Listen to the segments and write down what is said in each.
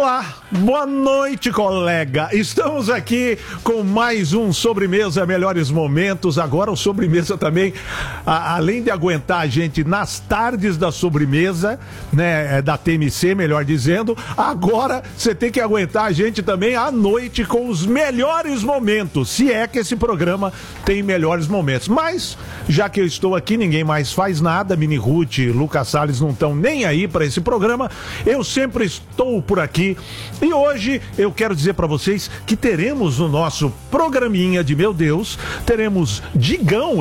Olá, boa noite, colega. Estamos aqui com mais um Sobremesa Melhores Momentos. Agora o Sobremesa também, além de aguentar a gente nas tardes da sobremesa, né, da TMC, melhor dizendo, agora você tem que aguentar a gente também à noite com os melhores momentos, se é que esse programa tem melhores momentos. Mas, já que eu estou aqui, ninguém mais faz nada, Mini Ruth e Lucas Salles não estão nem aí para esse programa, eu sempre estou por aqui. E hoje eu quero dizer para vocês que teremos no nosso programinha de Meu Deus, teremos Digão,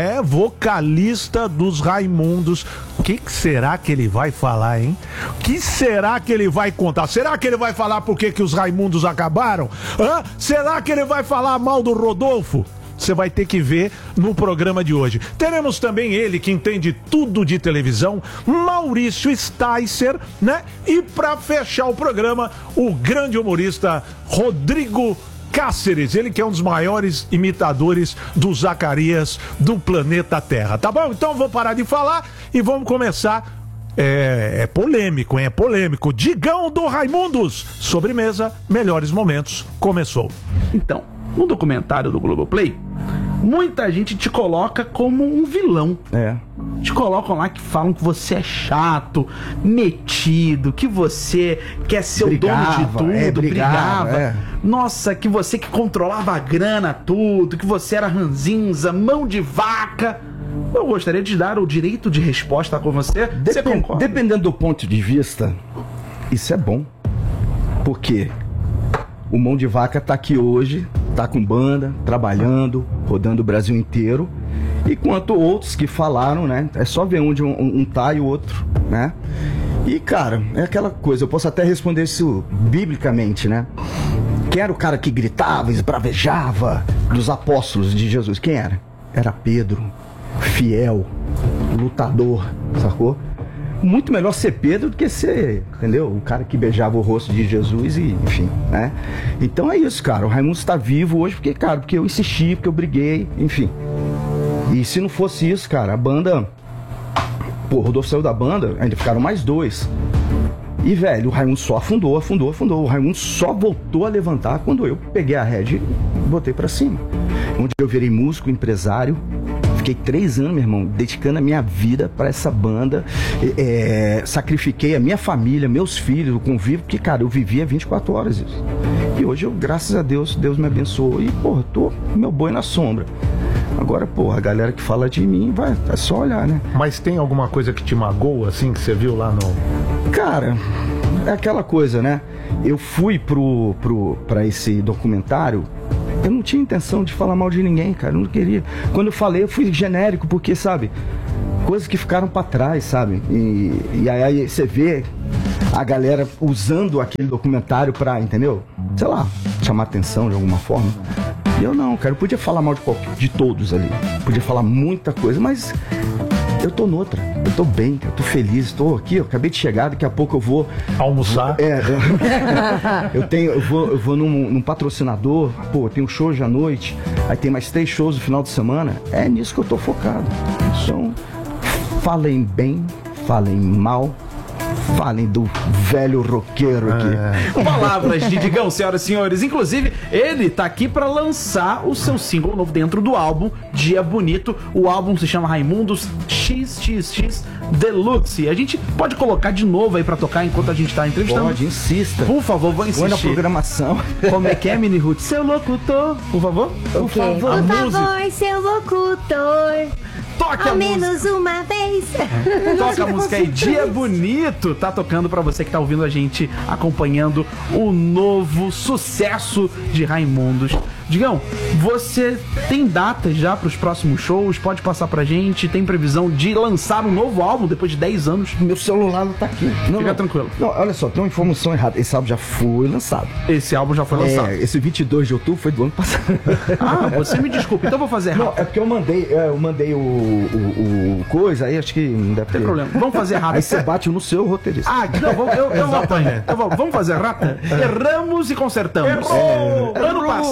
vocalista dos Raimundos. O que será que ele vai falar, hein? O que será que ele vai contar? Será que ele vai falar por que os Raimundos acabaram? Será que ele vai falar mal do Rodolfo? Você vai ter que ver no programa de hoje. Teremos também ele, que entende tudo de televisão, Maurício Sticer, né? E para fechar o programa, o grande humorista Rodrigo Cáceres, ele que é um dos maiores imitadores do Zacarias do planeta Terra, tá bom? Então vou parar de falar e vamos começar. É polêmico, hein? É polêmico. Digão do Raimundos, sobremesa, melhores momentos, começou. Então, no documentário do Globoplay, muita gente te coloca como um vilão. Te colocam lá que falam que você é chato, metido, que você quer ser o dono de tudo, brigava. Nossa, que você que controlava a grana, tudo, que você era ranzinza, mão de vaca. Eu gostaria de dar o direito de resposta com você. Você concorda? Dependendo do ponto de vista, isso é bom. Porque o Mão de Vaca tá aqui hoje, tá com banda, trabalhando, rodando o Brasil inteiro. Enquanto outros que falaram, né? É só ver onde um tá e o outro, né? E, cara, é aquela coisa, eu posso até responder isso biblicamente, né? Quem era o cara que gritava, esbravejava dos apóstolos de Jesus? Quem era? Era Pedro, fiel, lutador, sacou? Muito melhor ser Pedro do que ser, entendeu? O cara que beijava o rosto de Jesus e, enfim, né? Então é isso, cara. O Raimundo está vivo hoje porque, cara, porque eu insisti, porque eu briguei, enfim. E se não fosse isso, cara, a banda... Pô, o Rodolfo saiu da banda, ainda ficaram mais dois. E, velho, o Raimundo só afundou. O Raimundo só voltou a levantar quando eu peguei a rédea e botei pra cima. Onde eu virei músico, empresário. Fiquei 3 anos, meu irmão, dedicando a minha vida pra essa banda. Sacrifiquei a minha família, meus filhos, o convívio, porque, cara, eu vivia 24 horas isso. E hoje, graças a Deus, Deus me abençoou. E, porra, tô meu boi na sombra. Agora, porra, a galera que fala de mim, é só olhar, né? Mas tem alguma coisa que te magoa, assim, que você viu lá no... Cara, é aquela coisa, né? Eu fui pra esse documentário... Eu não tinha intenção de falar mal de ninguém, cara, eu não queria. Quando eu falei, eu fui genérico, porque, sabe, coisas que ficaram pra trás, sabe? E aí você vê a galera usando aquele documentário pra, entendeu? Sei lá, chamar atenção de alguma forma. E eu não, cara, eu podia falar mal de todos ali. Podia falar muita coisa, mas eu tô noutra. Eu tô bem, eu tô feliz, tô aqui, eu acabei de chegar, daqui a pouco eu vou... Almoçar? Eu vou num patrocinador, pô, tem um show hoje à noite, aí tem mais 3 shows no final de semana. É nisso que eu tô focado. Então, falem bem, falem mal, falem do velho roqueiro aqui. Palavras de Digão, senhoras e senhores. Inclusive, ele tá aqui pra lançar o seu single novo dentro do álbum Dia Bonito. O álbum se chama Raimundos XXX Deluxe. A gente pode colocar de novo aí pra tocar enquanto a gente tá entrevistando? Pode, insista. Por favor, vou insistir. Põe na programação. Como é que é, Mini Ruth? Seu locutor, por favor. Por favor, seu locutor. Toca ao menos uma vez. Toca a música aí, Dia Bonito. Tá tocando pra você que tá ouvindo a gente, acompanhando o novo sucesso de Raimundos. Digão, você tem datas já pros próximos shows? Pode passar pra gente? Tem previsão de lançar um novo álbum depois de 10 anos? Meu celular não tá aqui. Fica tranquilo. Não, olha só, tem uma informação errada. Esse álbum já foi lançado. Esse álbum já foi lançado. Esse 22 de outubro foi do ano passado. Ah, você me desculpa. Então eu vou fazer rápido. Não, é porque eu mandei o coisa, aí acho que não deve ter. Tem problema. Vamos fazer rápido. Aí você bate no seu roteirista. Ah, não, eu vou apanhar. Vamos fazer rápido? Erramos e consertamos. Ano passado,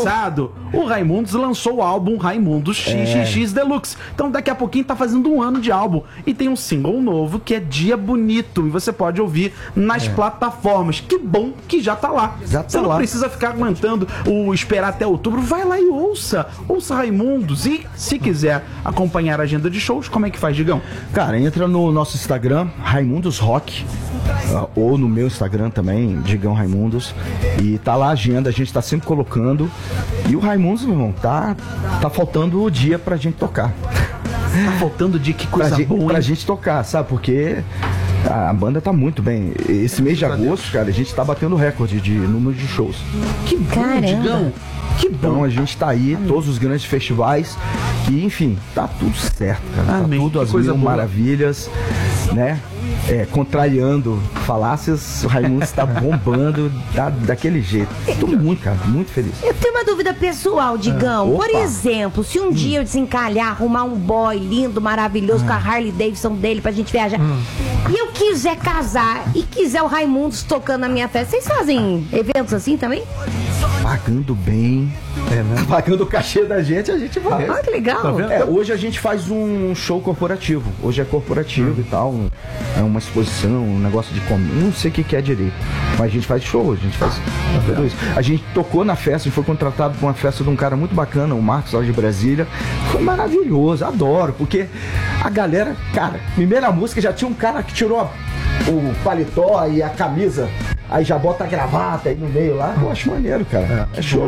passado, o Raimundos lançou o álbum Raimundos XXX Deluxe. Então daqui a pouquinho tá fazendo um ano de álbum. E tem um single novo que é Dia Bonito. E você pode ouvir nas plataformas. Que bom que já tá lá. Você não precisa ficar aguentando esperar até outubro. Vai lá e ouça. Ouça Raimundos. E se quiser acompanhar a agenda de shows, como é que faz, Digão? Cara, entra no nosso Instagram, Raimundos Rock. Ou no meu Instagram também, Digão Raimundos. E tá lá a agenda, a gente tá sempre colocando. E o Raimundos, meu irmão, tá faltando o dia pra gente tocar. Tá faltando o dia, que coisa boa, pra gente tocar, sabe? Porque a banda tá muito bem. Esse mês de agosto, cara, a gente tá batendo recorde de número de shows. Que bom, Digão. Que bom. Então a gente tá aí, todos os grandes festivais. E enfim, tá tudo certo, cara. Amém. Tá tudo às mil maravilhas, né? Contrariando falácias, o Raimundos está bombando daquele jeito. Tô muito, cara, muito feliz. Eu tenho uma dúvida pessoal, Digão. Por exemplo, se um dia eu desencalhar, arrumar um boy lindo, maravilhoso, com a Harley Davidson dele pra gente viajar, e eu quiser casar e quiser o Raimundos tocando na minha festa, vocês fazem eventos assim também? Pagando bem, né? Pagando o cachê da gente, a gente vai. Ah, que legal. Tá vendo? Hoje a gente faz um show corporativo. Hoje é corporativo e tal. É uma exposição, um negócio de não sei o que é direito. Mas a gente faz show, a gente faz tudo isso. A gente tocou na festa, a gente foi contratado pra uma festa de um cara muito bacana, o Marcos, lá de Brasília. Foi maravilhoso, adoro, porque a galera, cara, primeira música já tinha um cara que tirou o paletó e a camisa, aí já bota a gravata aí no meio lá. Eu acho maneiro, cara. É show.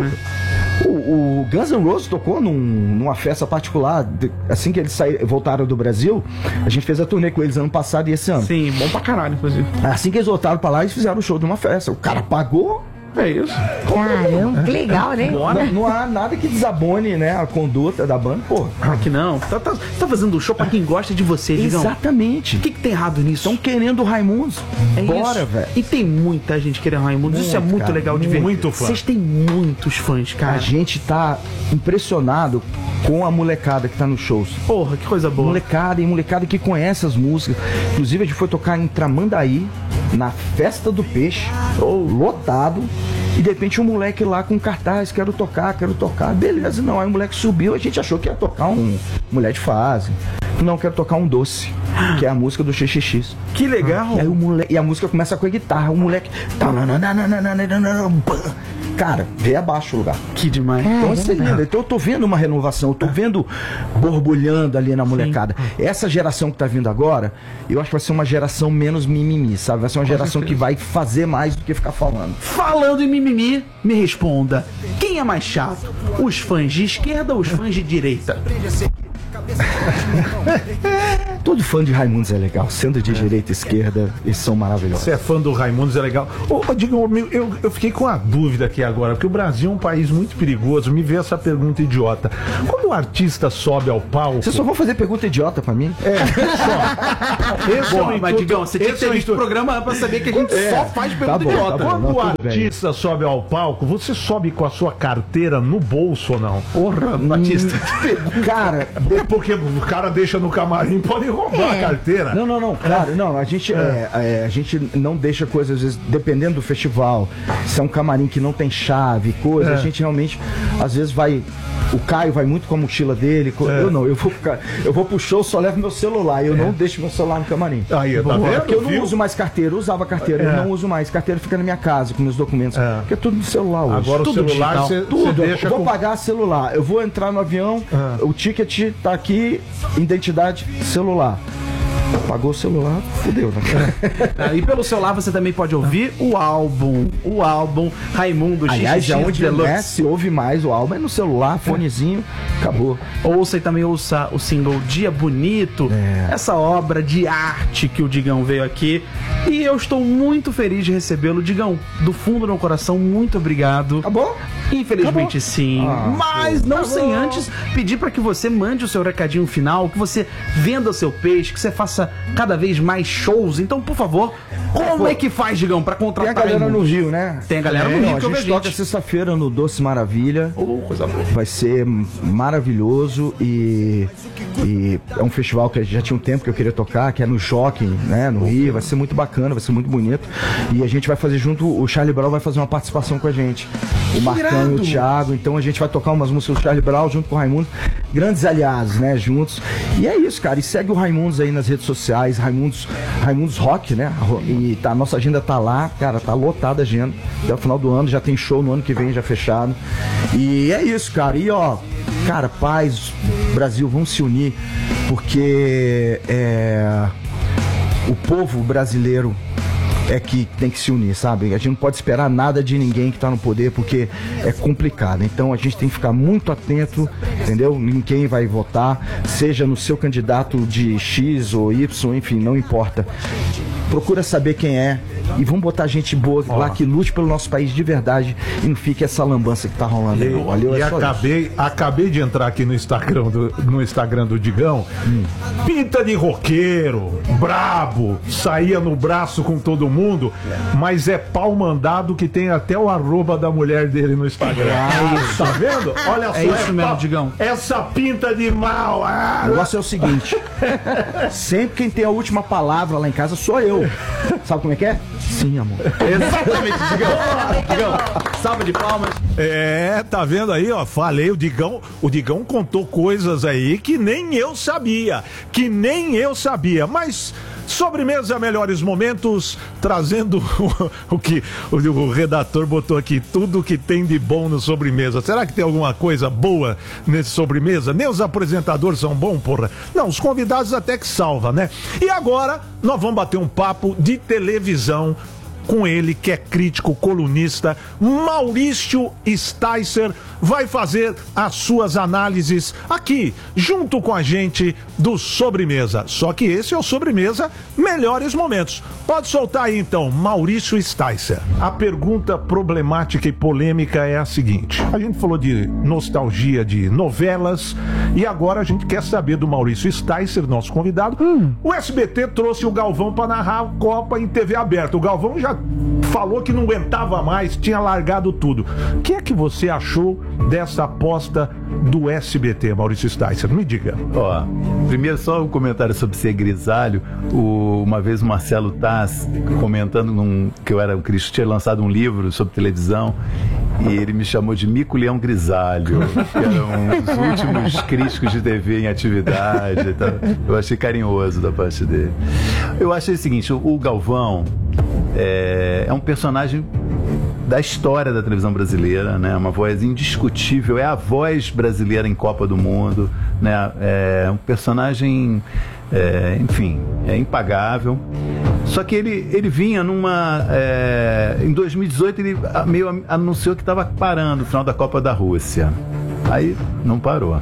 O Guns N' Roses tocou numa festa particular, assim que eles voltaram do Brasil. A gente fez a turnê com eles ano passado e esse ano. Sim, bom pra caralho, inclusive. Assim que eles voltaram pra lá, eles fizeram o show de uma festa. O cara pagou. É isso. Caramba, que legal, né? Não há nada que desabone, né, a conduta da banda, pô. Aqui não. Tá fazendo um show pra quem gosta de você, Digão. Exatamente. O que tem errado nisso? Estão querendo o Raimundos. Bora, velho. E tem muita gente querendo Raimundos. Isso é muito, cara, legal de ver. Muito fã. Vocês têm muitos fãs, cara. A gente tá impressionado com a molecada que tá nos shows. Porra, que coisa boa. Molecada que conhece as músicas. Inclusive a gente foi tocar em Tramandaí, na Festa do Peixe, lotado. E de repente um moleque lá com cartaz, quero tocar, beleza, não, aí o moleque subiu, a gente achou que ia tocar um Mulher de Fase. Não, quero tocar um Doce, que é a música do XXX. Que legal. E aí o moleque, e a música começa com a guitarra, o moleque, cara, veio abaixo o lugar. Que demais. Então isso é lindo. Então eu tô vendo uma renovação, eu tô vendo borbulhando ali na molecada. Sim. Essa geração que tá vindo agora, eu acho que vai ser uma geração menos mimimi, sabe? Vai ser uma geração que vai fazer mais do que ficar falando. Falando em mimimi, me responda. Quem é mais chato? Os fãs de esquerda ou os fãs de direita? Todo fã de Raimundos é legal, sendo de direita e esquerda, eles são maravilhosos. Você é fã do Raimundos, é legal. Digam, eu fiquei com uma dúvida aqui agora, porque o Brasil é um país muito perigoso. Me veio essa pergunta idiota. Quando o artista sobe ao palco... Vocês só vão fazer pergunta idiota pra mim? Mas Digão, você tinha que ter visto o programa pra saber que a gente só faz pergunta idiota. Quando o artista sobe ao palco, você sobe com a sua carteira no bolso ou não? Porra, Batista. Cara, porque o cara deixa no camarim, pode roubar a carteira. Não, claro, não, a gente não deixa coisas, às vezes, dependendo do festival, se é um camarim que não tem chave, coisa, a gente realmente, às vezes o Caio vai muito com a mochila dele, eu vou pro show, só levo meu celular, eu não deixo meu celular no camarim. Aí, tá vendo? Porque eu não uso mais carteira, eu usava carteira, eu não uso mais, carteira fica na minha casa, com meus documentos, porque é tudo no celular hoje. Agora tudo o celular você deixa eu vou pagar celular, eu vou entrar no avião, o ticket tá aqui, identidade, celular. Pagou o celular, fudeu, né? E pelo celular você também pode ouvir o álbum Raimundos XXX. Aliás, é onde se ouve mais o álbum, é no celular, fonezinho, acabou. Ouça e também ouça o single Dia Bonito, essa obra de arte que o Digão veio aqui. E eu estou muito feliz de recebê-lo. Digão, do fundo do meu coração, muito obrigado. Acabou? Infelizmente sim, mas não sem antes pedir para que você mande o seu recadinho final, que você venda o seu peixe, que você faça cada vez mais shows. Então, por favor, como é que faz, Digão, para contratar? Tem a galera no Rio, né? Tem a galera no Rio. A gente toca sexta-feira no Doce Maravilha. Coisa boa. Vai ser maravilhoso e E é um festival que já tinha um tempo que eu queria tocar, que é no Jockey, né, no Rio. Vai ser muito bacana, vai ser muito bonito. E a gente vai fazer junto, o Charlie Brown vai fazer uma participação com a gente. O Marcão e o Thiago. Então a gente vai tocar umas músicas do Charlie Brown junto com o Raimundos. Grandes aliados, né, juntos. E é isso, cara. E segue o Raimundos aí nas redes sociais, Raimundos Rock, né? E a nossa agenda tá lá, cara, tá lotada a agenda. Até o final do ano, já tem show no ano que vem, já fechado. E é isso, cara. E ó, cara, paz, Brasil, vamos se unir, porque o povo brasileiro é que tem que se unir, sabe? A gente não pode esperar nada de ninguém que tá no poder, porque é complicado. Então a gente tem que ficar muito atento, entendeu? Em quem vai votar, seja no seu candidato de X ou Y, enfim, não importa. Procura saber quem é e vamos botar gente boa lá que lute pelo nosso país de verdade e não fique essa lambança que tá rolando aí. Valeu, acabei de entrar aqui no Instagram do Digão. Pinta de roqueiro, brabo, saía no braço com todo mundo, mas é pau mandado que tem até o @ da mulher dele no Instagram. Tá vendo? Olha só. É isso mesmo, Digão. Essa pinta de mal. O negócio é o seguinte: sempre quem tem a última palavra lá em casa sou eu. Sabe como é que é? Sim, amor. Exatamente, Digão. Salva de palmas. Tá vendo aí, ó? Falei, o Digão contou coisas aí que nem eu sabia. Mas sobremesa, melhores momentos, trazendo o que o redator botou aqui, tudo que tem de bom no sobremesa. Será que tem alguma coisa boa nesse sobremesa? Nem os apresentadores são bons, porra. Não, os convidados até que salva, né? E agora nós vamos bater um papo de televisão com ele, que é crítico, colunista, Maurício Sticer, vai fazer as suas análises aqui, junto com a gente, do Sobremesa. Só que esse é o Sobremesa Melhores Momentos. Pode soltar aí, então, Maurício Sticer. A pergunta problemática e polêmica é a seguinte: a gente falou de nostalgia de novelas e agora a gente quer saber do Maurício Sticer, nosso convidado. O SBT trouxe o Galvão para narrar a Copa em TV aberta. O Galvão já falou que não aguentava mais, tinha largado tudo. O que é que você achou dessa aposta do SBT, Maurício Sticer? Me diga. Ó, primeiro só um comentário sobre ser grisalho. Uma vez o Marcelo Taz comentando que eu era um crítico, tinha lançado um livro sobre televisão e ele me chamou de Mico Leão Grisalho, que eram os últimos críticos de TV em atividade. Então, eu achei carinhoso da parte dele. Eu achei o seguinte: o Galvão é um personagem da história da televisão brasileira, né? Uma voz indiscutível, é a voz brasileira em Copa do Mundo, né? É um personagem, enfim, é impagável. Só que ele vinha em 2018 ele meio anunciou que estava parando no final da Copa da Rússia. Aí não parou.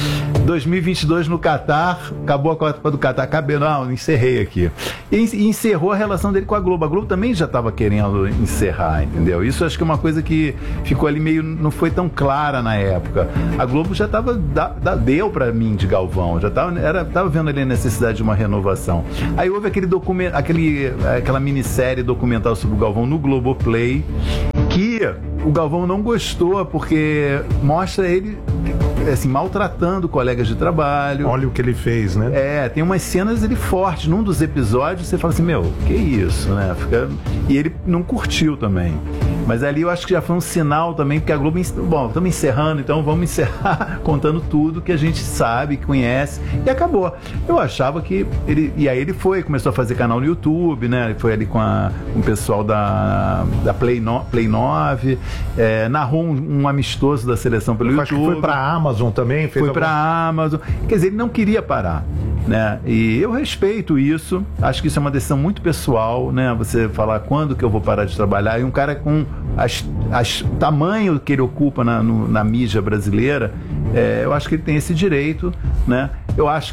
2022 no Catar, acabou a Copa do Catar, encerrei aqui. E encerrou a relação dele com a Globo. A Globo também já estava querendo encerrar, entendeu? Isso acho que é uma coisa que ficou ali meio, não foi tão clara na época. A Globo já estava, deu para mim de Galvão, já tava vendo ali a necessidade de uma renovação. Aí houve aquela minissérie documental sobre o Galvão no Globoplay, que o Galvão não gostou, porque mostra ele assim, maltratando colegas de trabalho. Olha o que ele fez, né? Tem umas cenas ele fortes. Num dos episódios você fala assim, que isso, né? E ele não curtiu também. Mas ali eu acho que já foi um sinal também, porque a Globo, estamos encerrando, então vamos encerrar contando tudo que a gente sabe, conhece, e acabou. Eu achava que e aí ele começou a fazer canal no YouTube, né? Ele foi ali com o pessoal da Play 9, narrou um amistoso da seleção pelo YouTube. Acho que foi pra Amazon também. Foi pra Amazon. Quer dizer, ele não queria parar, né? E eu respeito isso, acho que isso é uma decisão muito pessoal, né? Você falar quando que eu vou parar de trabalhar, e um cara com o tamanho que ele ocupa na mídia brasileira, eu acho que ele tem esse direito, né? Eu acho que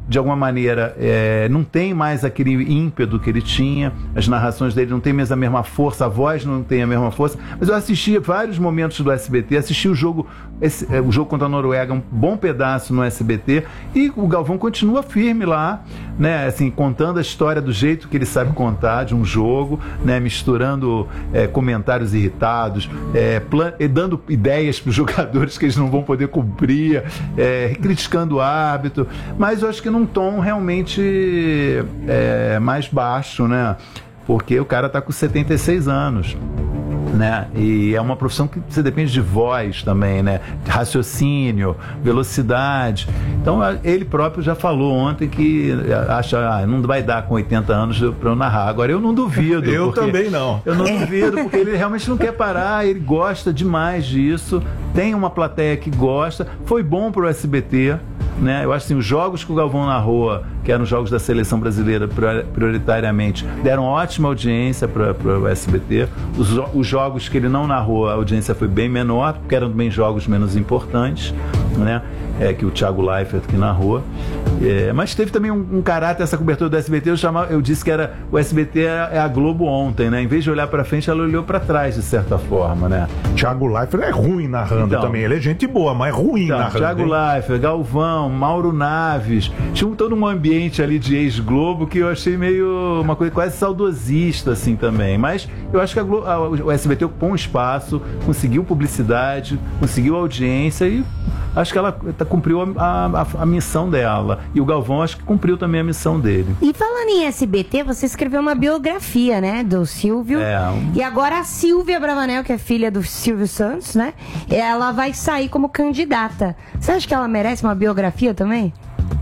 de alguma maneira, não tem mais aquele ímpeto que ele tinha, as narrações dele não tem mais a mesma força, a voz não tem a mesma força, mas eu assisti vários momentos do SBT, assisti o jogo contra a Noruega, um bom pedaço no SBT, e o Galvão continua firme lá, né, assim, contando a história do jeito que ele sabe contar de um jogo, né, misturando comentários irritados, dando ideias para os jogadores que eles não vão poder cumprir, criticando o árbitro, mas eu acho que num tom realmente mais baixo, né? Porque o cara tá com 76 anos, né? E é uma profissão que você depende de voz também, né? De raciocínio, velocidade. Então ele próprio já falou ontem que acha não vai dar com 80 anos para eu narrar. Agora eu não duvido. Eu também não. Eu não duvido, porque ele realmente não quer parar, ele gosta demais disso, tem uma plateia que gosta, foi bom pro SBT, né? Eu acho assim, os jogos que o Galvão narrou, que eram jogos da seleção brasileira prioritariamente, deram ótima audiência para o SBT. Os jogos que ele não narrou, a audiência foi bem menor, porque eram também jogos menos importantes, né? Que o Thiago Leifert que narrou. Mas teve também um caráter, essa cobertura do SBT, eu disse que o SBT é a Globo ontem, né? Em vez de olhar para frente, ela olhou para trás, de certa forma, né? Thiago Leifert é ruim narrando também, ele é gente boa, mas é ruim narrando. Thiago Leifert, Galvão, Mauro Naves, tinha todo um ambiente ali de ex-Globo que eu achei meio uma coisa quase saudosista, assim, também. Mas eu acho que o SBT ocupou um espaço, conseguiu publicidade, conseguiu audiência e acho que ela cumpriu a missão dela. E o Galvão acho que cumpriu também a missão dele. E falando em SBT, você escreveu uma biografia, né, do Silvio. E agora a Silvia Bravanel, que é filha do Silvio Santos, né, ela vai sair como candidata. Você acha que ela merece uma biografia também?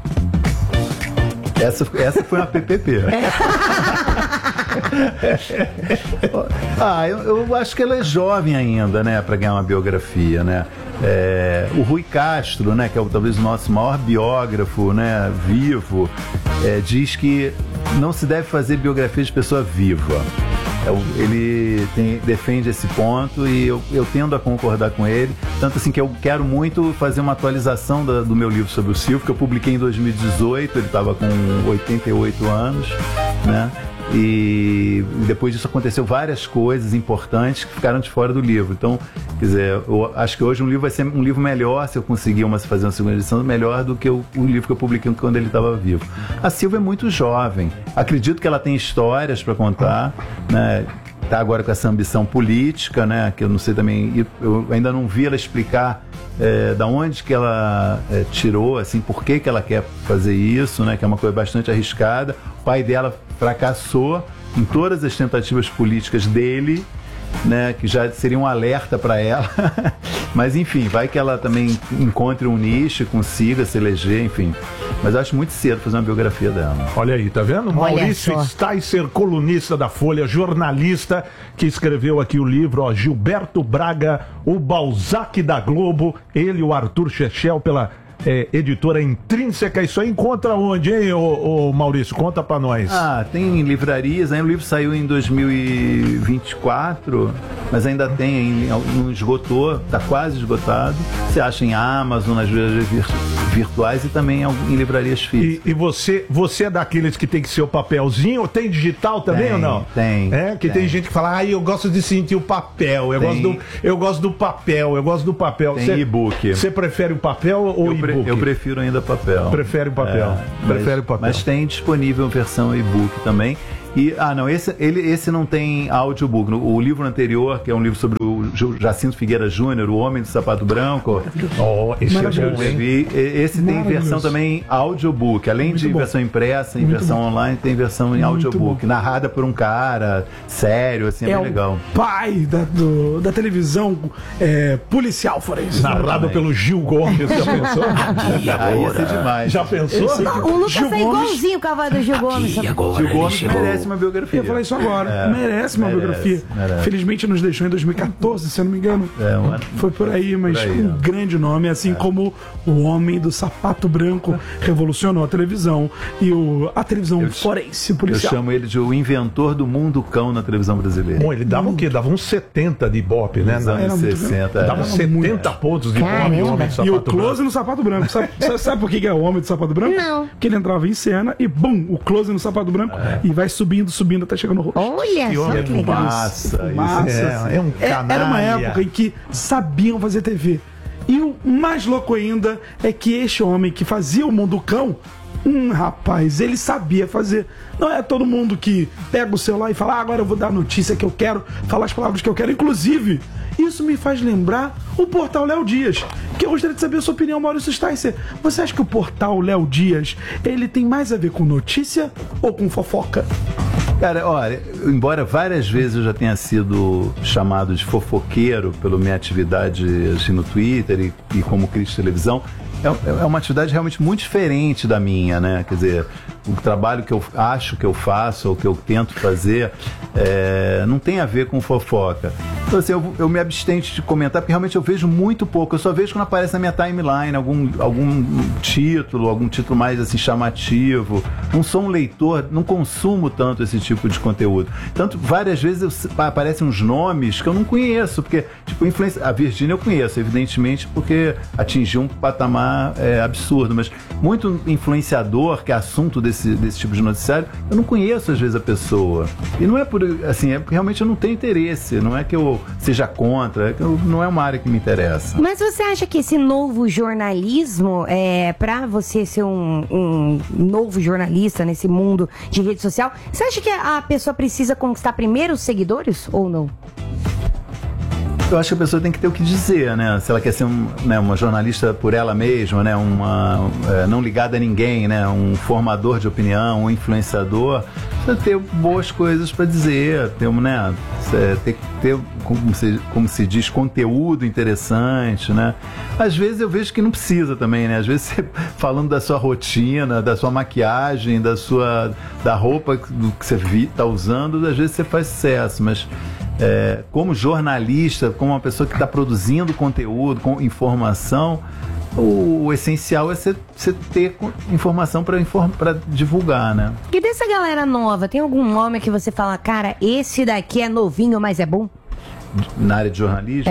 Essa foi uma PPP. Eu acho que ela é jovem ainda, né, para ganhar uma biografia, né? O Rui Castro, né, que é talvez o nosso maior biógrafo, né, vivo, diz que não se deve fazer biografia de pessoa viva. Ele defende esse ponto e eu tendo a concordar com ele, tanto assim que eu quero muito fazer uma atualização do meu livro sobre o Silvio, que eu publiquei em 2018, ele estava com 88 anos, né? E depois disso aconteceu várias coisas importantes que ficaram de fora do livro. Então, quer dizer, eu acho que hoje um livro vai ser um livro melhor, se eu conseguir fazer uma segunda edição, melhor do que o livro que eu publiquei quando ele estava vivo. A Silvia é muito jovem, acredito que ela tem histórias para contar, né? Está agora com essa ambição política, né? Que eu não sei também, eu ainda não vi ela explicar da onde que ela tirou, assim, por que ela quer fazer isso, né? Que é uma coisa bastante arriscada. O pai dela fracassou em todas as tentativas políticas dele, né, que já seria um alerta para ela. Mas enfim, vai que ela também encontre um nicho, consiga se eleger, enfim. Mas eu acho muito cedo fazer uma biografia dela. Olha aí, tá vendo? Maurício Sticer, colunista da Folha, jornalista, que escreveu aqui o livro, ó, Gilberto Braga, o Balzac da Globo, ele e o Arthur Chechel pela editora Intrínseca. Isso aí encontra onde, hein, ô Maurício? Conta pra nós. Tem livrarias, aí o livro saiu em 2024, mas ainda tem, não esgotou, tá quase esgotado. Você acha em Amazon, nas livrarias virtuais e também em livrarias físicas. E você é daqueles que tem que ser o papelzinho, ou tem digital também ou não? Tem. Tem gente que fala, eu gosto de sentir o papel, eu gosto do papel. Tem e-book. Você prefere o papel ou e-book? Eu prefiro ainda papel. Prefere o papel. Mas tem disponível versão e-book também. E, esse não tem audiobook. O livro anterior, que é um livro sobre o Jacinto Figueira Júnior, O Homem do Sapato Branco. Esse é bom, hein? Esse tem versão também audiobook. Além de versão impressa, em versão online, tem versão em audiobook. Narrada por um cara sério, assim, é bem legal. O pai da televisão policial forense. Narrado pelo Gil Gomes, já pensou? Ia ser demais. Já pensou? O Lucas é igualzinho o cavalo do Gil Gomes. Gil Gomes merece uma biografia. Eu falei isso agora. Merece uma biografia. Merece. Felizmente nos deixou em 2014. 14, se eu não me engano. Foi por aí, mas um grande nome, assim como o homem do sapato branco revolucionou a televisão e a televisão forense policial. Eu chamo ele de o inventor do mundo cão na televisão brasileira. Bom, ele dava o quê? Dava uns 70 de Ibope, né? Nos anos 60. Dava 70 pontos de Ibope, o homem do sapato e o branco. close no sapato branco. Sabe por que é o homem do sapato branco? Não. Porque ele entrava em cena e bum, o close no sapato branco e vai subindo até chegar no rosto. Olha só que legal. É um canalha. Era uma época em que sabiam fazer TV. E o mais louco ainda é que este homem que fazia o Mundo Cão, rapaz, ele sabia fazer. Não é todo mundo que pega o celular e fala, agora eu vou dar a notícia que eu quero, falar as palavras que eu quero. Inclusive, isso me faz lembrar o portal Léo Dias, que eu gostaria de saber a sua opinião, Maurício Sticer. Você acha que o portal Léo Dias, ele tem mais a ver com notícia ou com fofoca? Cara, olha, embora várias vezes eu já tenha sido chamado de fofoqueiro pela minha atividade assim, no Twitter e como crítico de televisão, é uma atividade realmente muito diferente da minha, né? Quer dizer, o trabalho que eu acho que eu faço ou que eu tento fazer não tem a ver com fofoca. Então, assim, eu me abstenho de comentar porque realmente eu vejo muito pouco. Eu só vejo quando aparece na minha timeline algum título mais assim chamativo. Não sou um leitor, não consumo tanto esse tipo de conteúdo. Tanto, várias vezes aparecem uns nomes que eu não conheço, porque, tipo, a Virgínia eu conheço, evidentemente, porque atingiu um patamar absurdo, mas muito influenciador, que é assunto desse tipo de noticiário, eu não conheço às vezes a pessoa. E não é por, assim, é porque realmente eu não tenho interesse, não é que eu seja contra, não é uma área que me interessa. Mas você acha que esse novo jornalismo, pra você ser um novo jornalista nesse mundo de rede social, você acha que a pessoa precisa conquistar primeiro os seguidores ou não? Eu acho que a pessoa tem que ter o que dizer, né? Se ela quer ser uma jornalista por ela mesma, né? Não ligada a ninguém, né? Um formador de opinião, um influenciador, precisa ter boas coisas para dizer, ter que ter, como se diz, conteúdo interessante, né? Às vezes eu vejo que não precisa também, né? Às vezes você, falando da sua rotina, da sua maquiagem, da roupa que você está usando, às vezes você faz sucesso, mas como jornalista, como uma pessoa que está produzindo conteúdo, com informação, o essencial é você ter informação para divulgar, né? E dessa galera nova, tem algum nome que você fala, cara, esse daqui é novinho, mas é bom? Na área de jornalismo?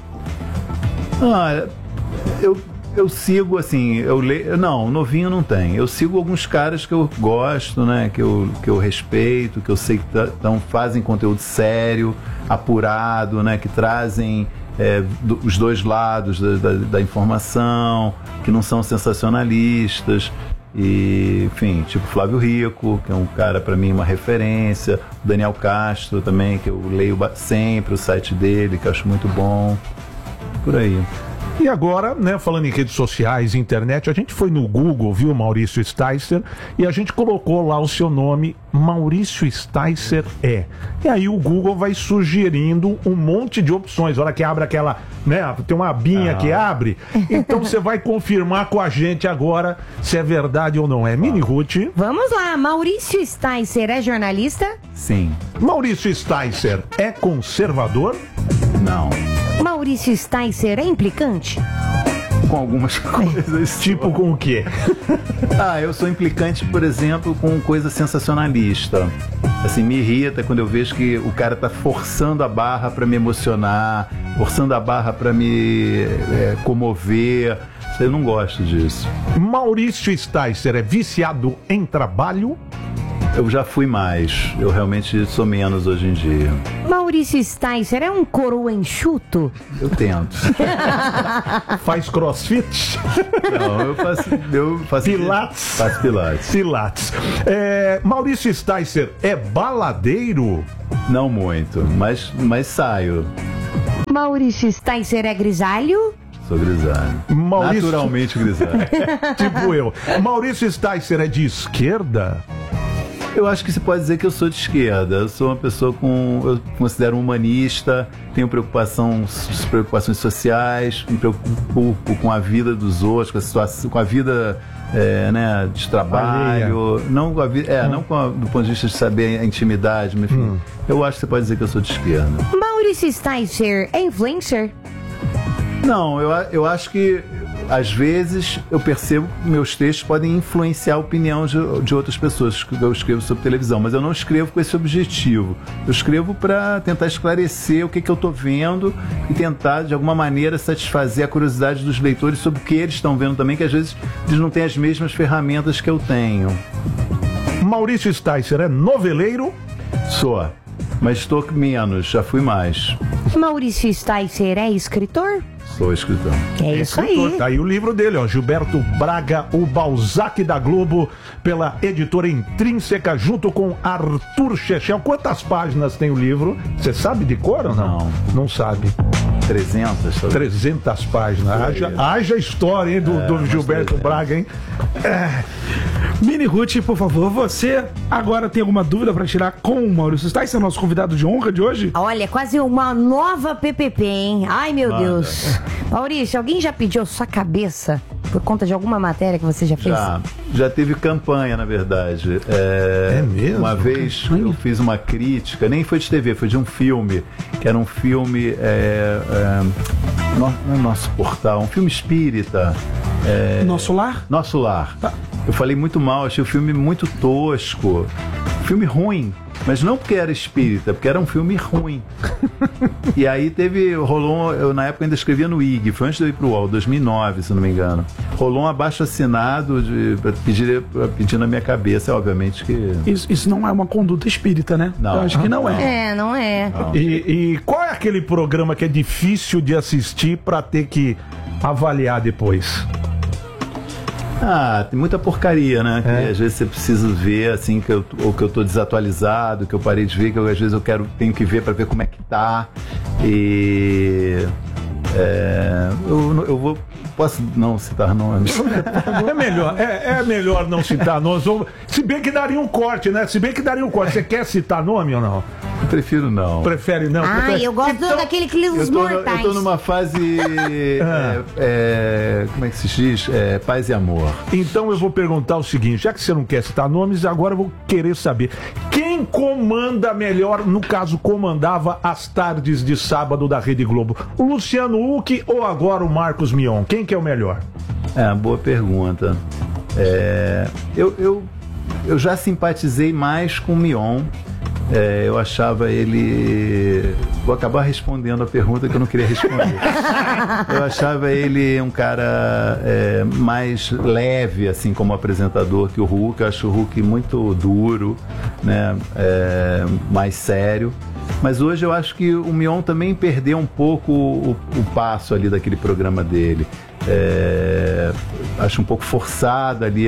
Eu sigo, assim, não, novinho não tem. Eu sigo alguns caras que eu gosto, né, que eu respeito, que eu sei que fazem conteúdo sério, apurado, né, que trazem os dois lados da informação, que não são sensacionalistas. E, enfim, tipo Flávio Rico, que é um cara, para mim, uma referência. O Daniel Castro também, que eu leio sempre o site dele, que eu acho muito bom. Por aí. E agora, né, falando em redes sociais, internet, a gente foi no Google, viu, Maurício Sticer, e a gente colocou lá o seu nome, Maurício Sticer E aí o Google vai sugerindo um monte de opções. A hora que abre aquela, né, tem uma abinha que abre. Então você vai confirmar com a gente agora se é verdade ou não é. Mini Ruth. Vamos lá, Maurício Sticer é jornalista? Sim. Maurício Sticer é conservador? Não. Maurício Sticer é implicante? Com algumas coisas. Tipo com o quê? Eu sou implicante, por exemplo, com coisa sensacionalista. Assim, me irrita quando eu vejo que o cara tá forçando a barra para me emocionar, forçando a barra para me comover. Eu não gosto disso. Maurício Sticer é viciado em trabalho? Eu já fui mais. Eu realmente sou menos hoje em dia. Maurício Sticer é um coroa enxuto? Eu tento. Faz crossfit? Não, eu faço Pilates? Faço pilates. Pilates. Maurício Sticer é baladeiro? Não muito, mas saio. Maurício Sticer é grisalho? Sou grisalho. Naturalmente grisalho. Tipo eu. Maurício Sticer é de esquerda? Eu acho que se pode dizer que eu sou de esquerda. Eu sou uma pessoa eu considero humanista, tenho preocupações sociais, me preocupo com a vida dos outros, com a situação, com a vida de trabalho, não do ponto de vista de saber a intimidade, mas enfim, eu acho que você pode dizer que eu sou de esquerda. Maurício Sticer é influencer? Não, eu acho que às vezes eu percebo que meus textos podem influenciar a opinião de outras pessoas que eu escrevo sobre televisão, mas eu não escrevo com esse objetivo. Eu escrevo para tentar esclarecer o que eu estou vendo e tentar, de alguma maneira, satisfazer a curiosidade dos leitores sobre o que eles estão vendo também, que às vezes eles não têm as mesmas ferramentas que eu tenho. Maurício Sticer é noveleiro? Sou, mas estou menos, já fui mais. Maurício Sticer é escritor? Sou escritor. É isso aí. Tá aí o livro dele, ó, Gilberto Braga, o Balzac da Globo, pela editora Intrínseca, junto com Arthur Chechel. Quantas páginas tem o livro? Você sabe de cor ou não? Não sabe. 300? 300 páginas. Haja história, hein, do Gilberto Braga, hein? Mini Ruth, por favor, você agora tem alguma dúvida para tirar com o Maurício Sticer, nosso convidado de honra de hoje? Olha, quase uma nova PPP, hein? Ai, meu Deus. Maurício, alguém já pediu sua cabeça por conta de alguma matéria que você já fez? Já teve campanha, na verdade. É mesmo? Uma vez eu fiz uma crítica, nem foi de TV, foi de um filme, que era um filme, não é Nosso Portal, um filme espírita. Nosso Lar? Nosso Lar. Tá. Eu falei muito mal, achei o filme muito tosco. Filme ruim. Mas não porque era espírita, porque era um filme ruim. E aí rolou, eu na época ainda escrevia no IG, foi antes de eu ir pro UOL, 2009, se não me engano. Rolou um abaixo-assinado pedindo a minha cabeça, obviamente que... Isso não é uma conduta espírita, né? Não. Eu acho que não é. Não é. Não. E qual é aquele programa que é difícil de assistir pra ter que avaliar depois? Tem muita porcaria, né? Que às vezes você precisa ver, assim, ou que eu tô desatualizado, que eu parei de ver, que às vezes tenho que ver pra ver como é que tá. E... Posso não citar nomes? É melhor não citar nomes. Se bem que daria um corte, né? Você quer citar nome ou não? Eu prefiro não. Prefere não? Eu gosto daquele Quilos Mortais. Eu tô numa fase... como é que se diz? Paz e amor. Então eu vou perguntar o seguinte, já que você não quer citar nomes, agora eu vou querer saber. Quem comanda melhor, no caso, comandava as tardes de sábado da Rede Globo? O Luciano Huck ou agora o Marcos Mion? Quem que é o melhor? Boa pergunta. Eu já simpatizei mais com o Mion. Eu achava ele... Vou acabar respondendo a pergunta que eu não queria responder. Eu achava ele um cara mais leve, assim, como apresentador que o Huck. Eu acho o Huck muito duro, né? Mais sério. Mas hoje eu acho que o Mion também perdeu um pouco o passo ali daquele programa dele. Acho um pouco forçado ali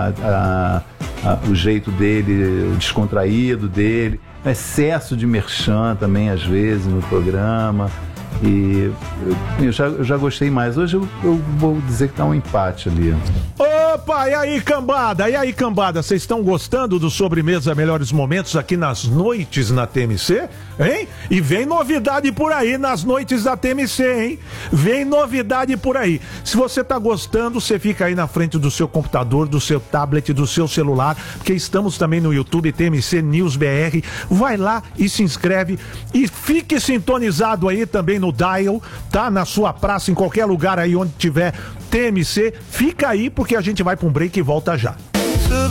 o jeito dele, o descontraído dele, excesso de merchan também às vezes no programa. E eu já gostei mais. Hoje eu vou dizer que tá um empate ali. Opa, e aí, cambada? Vocês estão gostando do Sobremesa Melhores Momentos aqui nas noites na TMC? Hein? E vem novidade por aí nas noites da TMC, hein? Vem novidade por aí. Se você tá gostando, você fica aí na frente do seu computador, do seu tablet, do seu celular, porque estamos também no YouTube, TMC News BR. Vai lá e se inscreve e fique sintonizado aí também no Dial, tá? Na sua praça, em qualquer lugar aí onde tiver TMC. Fica aí porque a gente vai pra um break e volta já.